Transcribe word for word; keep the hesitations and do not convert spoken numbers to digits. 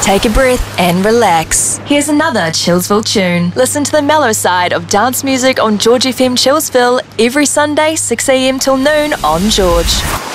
take a breath and relax. Here's another Chillsville tune. Listen to the mellow side of dance music on George F M Chillsville every Sunday, six a m till noon on George.